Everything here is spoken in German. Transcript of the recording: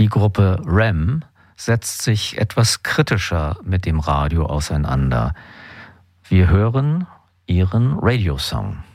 Die Gruppe REM setzt sich etwas kritischer mit dem Radio auseinander. Wir hören ihren Radiosong.